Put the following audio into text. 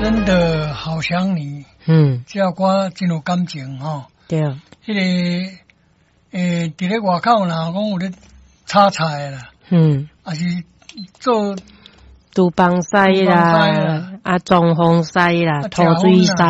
真的好想你，这首歌真有感情吼。 对， 迄个伫咧外口啦，讲有咧炒菜啦，还是做杜邦西啦，啊，中风西啦，土水西。